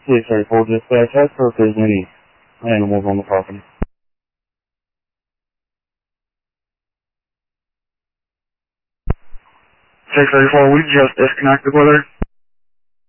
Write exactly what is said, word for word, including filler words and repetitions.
six thirty-four dispatch, ask her if there's any animals on the property. six thirty-four, we just disconnected with her.